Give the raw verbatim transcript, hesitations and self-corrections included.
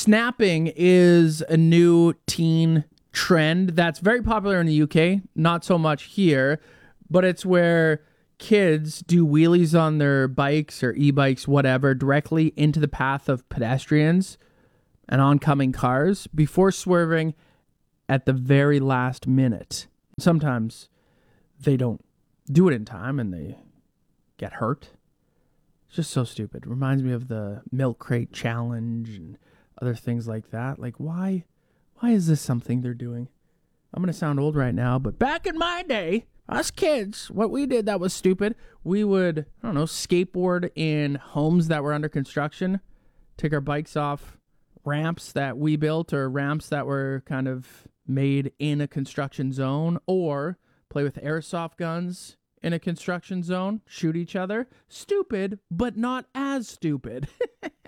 Snapping is a new teen trend that's very popular in the U K, not so much here, but it's where kids do wheelies on their bikes or e-bikes, whatever, directly into the path of pedestrians and oncoming cars before swerving at the very last minute. Sometimes they don't do it in time and they get hurt. It's just so stupid. It reminds me of the milk crate challenge and other things like that. Like, why, why is this something they're doing? I'm going to sound old right now, but back in my day, us kids, what we did that was stupid, we would, I don't know, skateboard in homes that were under construction, take our bikes off ramps that we built or ramps that were kind of made in a construction zone, or play with airsoft guns in a construction zone, shoot each other. Stupid, but not as stupid.